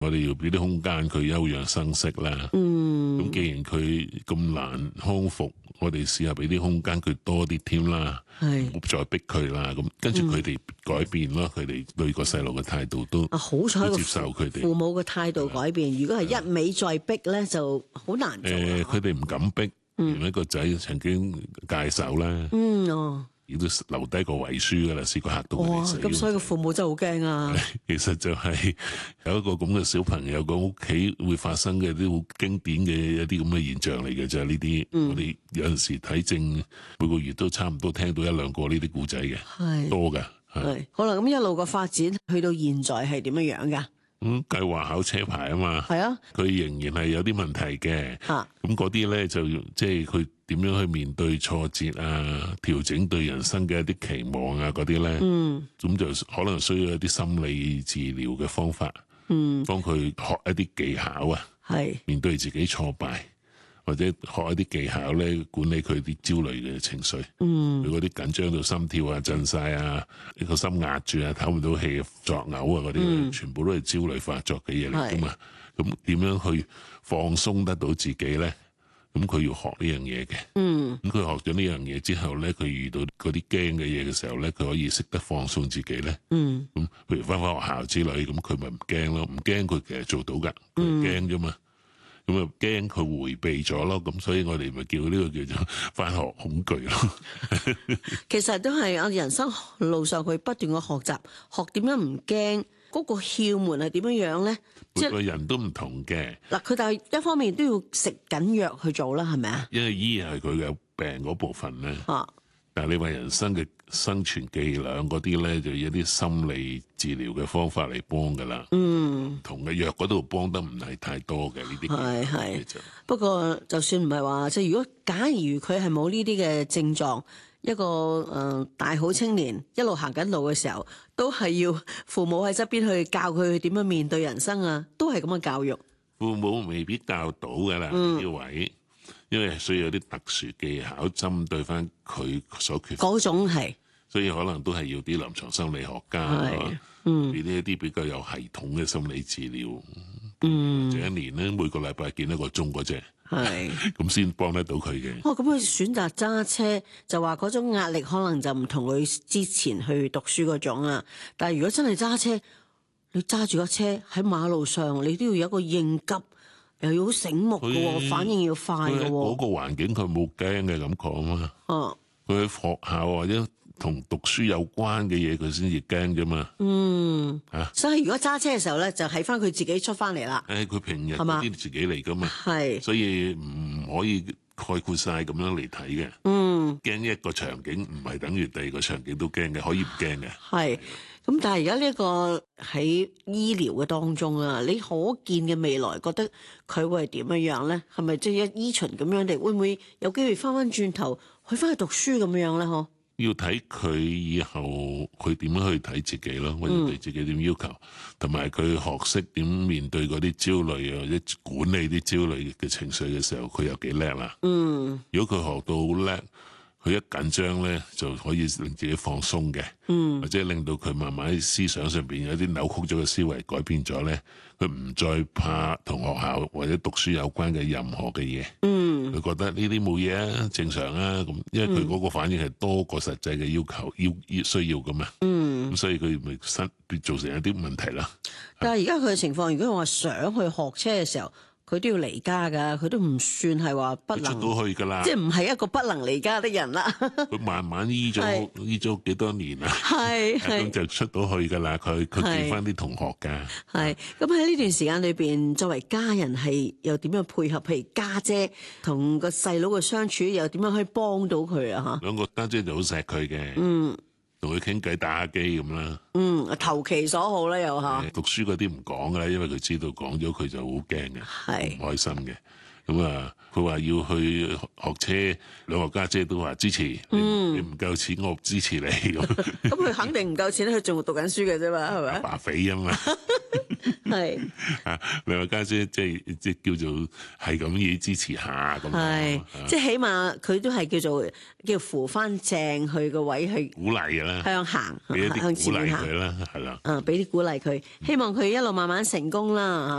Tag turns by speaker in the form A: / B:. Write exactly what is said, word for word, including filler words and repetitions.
A: 我哋要俾啲空間佢休養生息啦。
B: 嗯，
A: 咁既然佢咁難康復，我哋試下俾啲空間佢多啲添啦，
B: 係
A: 唔好再逼佢啦。咁跟住佢哋改變咯，佢哋對個細路嘅態度都
B: 啊，好彩個
A: 都接受佢哋。
B: 父母嘅態度改變。如果係一味再逼咧，就好難做啊。
A: 誒，佢哋唔敢逼。原來個仔曾經戒手啦，
B: 嗯哦，
A: 亦都留低個遺書噶啦，試過嚇到佢
B: 哇！
A: 哋死。
B: 咁所以個父母真係好驚啊。
A: 其實就係有一個咁嘅小朋友個屋企會發生嘅啲好經典嘅一啲咁嘅現象嚟嘅啫。呢啲、嗯、我哋有陣時睇症，每個月都差唔多聽到一兩個呢啲故仔嘅，
B: 係
A: 多噶。
B: 係好啦，咁一路個發展去到現在係點樣樣噶？
A: 咁計劃考車牌啊嘛，
B: 係啊，
A: 佢仍然係有啲問題嘅。
B: 嚇
A: 咁嗰啲咧就即係佢點樣去面對挫折啊，調整對人生嘅一啲期望啊嗰啲咧，嗯，咁就可能需要一啲心理治療嘅方法，嗯，幫佢學一啲技巧啊，
B: 係
A: 面對自己挫敗，或者學一啲技巧咧管理佢啲焦慮嘅情緒，嗯，佢嗰啲緊張到心跳啊震晒啊，呢個心壓住啊，唞唔到氣、作嘔啊嗰啲，嗯、全部都係焦慮發作嘅嘢嚟噶嘛。咁點樣去放鬆得到自己咧？咁佢要學呢樣嘢嘅。嗯。咁佢學咗呢樣嘢之後咧，佢遇到嗰啲驚嘅嘢嘅時候咧，佢可以識得放鬆自己咧。嗯。咁譬如翻返學校之類，咁佢咪唔驚咯？唔驚佢其實做到㗎，佢驚啫嘛。咁啊驚佢迴避咗咯，咁所以我哋咪叫呢個叫做返學恐懼咯。
B: 其實都係我人生路上去不斷嘅學習，學點樣唔驚。嗰個竅門係點樣樣咧？
A: 每個人都唔同嘅。
B: 嗱，佢但係一方面都要食緊藥去做啦，係咪啊？
A: 因為醫係佢嘅病嗰部分咧。啊！但係你話人生嘅生存技能嗰啲咧，就有啲心理治療嘅方法嚟幫噶啦。嗯，同嘅藥嗰度幫得唔係太多嘅呢啲。
B: 係係。不過就算唔係話，即係如果假如佢係冇呢啲嘅症狀。一個誒、呃、大好青年一路行緊路嘅時候，都係要父母喺側邊去教佢點樣面對人生啊，都係咁嘅教育。
A: 父母未必教到㗎啦呢啲位，因為需要有啲特殊技巧針對翻佢所缺乏
B: 嗰種係，
A: 所以可能都係要啲臨床心理學家，嗯，俾呢一啲比較有系統嘅心理治療，嗯，或者一年咧每個禮拜見一個鐘嗰隻。係咁先幫得到佢嘅。
B: 哦，咁佢選擇揸車就話嗰種壓力可能就唔同佢之前去讀書嗰種啊。但係如果真係揸車，你揸住個車喺馬路上，你都要有一個應急，又要好醒目嘅，反應要快嘅。
A: 嗰個環境佢冇驚嘅感覺啊嘛。哦，佢喺學校或者同讀書有關嘅嘢，佢先至驚啫嘛。嗯，啊，
B: 所以如果揸車嘅時候咧，就係翻佢自己出翻嚟啦。
A: 誒，佢平日嗰啲自己嚟噶嘛。係，所以唔可以概括晒咁樣嚟睇嘅。嗯，驚一個場景唔係等於第二個場景都驚嘅，可以唔驚嘅。係，
B: 咁但係而家呢一個喺醫療嘅當中啊，你可見嘅未來覺得佢會係點樣樣咧？係咪即係依循咁樣哋？會唔會有機會翻翻轉頭去翻去讀書咁樣咧？嗬？
A: 要睇佢以後佢點樣去睇自己咯，或者對自己點要求，同埋佢學識點面對嗰啲焦慮啊，或者管理啲焦慮嘅情緒嘅時候，佢有幾叻啦。嗯，如果佢學到好叻，佢一緊張咧就可以令自己放鬆嘅。嗯，或者令到佢慢慢喺思想上邊有啲扭曲咗嘅思維改變咗咧，佢唔再怕同學校或者讀書有關嘅任何嘅嘢。嗯，佢覺得呢啲冇嘢啊，正常啊咁，因為佢嗰個反應係多過實際嘅要求，要要需要噶嘛。嗯，咁所以佢咪身造成一啲問題啦。
B: 但係而家佢嘅情況，如果我話想去學車嘅時候，佢都要離家噶，佢都唔算係話不能
A: 出到去噶啦，
B: 即係唔係一個不能離家的人啦。
A: 佢慢慢醫咗醫咗幾多年啦，
B: 係係
A: 咁就出到去噶啦。佢佢見翻啲同學噶，
B: 係咁喺呢段時間裏邊，作為家人係又點樣配合？譬如家姐同個細佬嘅相處，又點樣可以幫到佢啊？吓，
A: 兩個家姐就好錫佢嘅，嗯，同佢傾偈打下機咁啦，
B: 嗯，投其所好啦，又吓。
A: 讀書嗰啲唔講噶啦，因為佢知道講咗佢就好驚嘅，係唔開心嘅。咁啊，佢話要去學車，兩個家姐都話支持。嗯，你唔夠錢，我支持你咁。
B: 咁佢肯定唔夠錢，佢仲讀緊書嘅啫嘛，係咪？
A: 白肥啊嘛。
B: 係
A: 啊，兩個家姐即係即係叫做係咁意支持下咁
B: 係
A: 咯，啊
B: 即係起碼佢都係叫做叫扶翻正佢個位去
A: 鼓勵嘅啦，
B: 向行
A: 俾一啲
B: 向前
A: 鼓勵
B: 面行
A: 佢。啦，係啦。
B: 啊，俾啲鼓勵佢，希望佢一路慢慢成功啦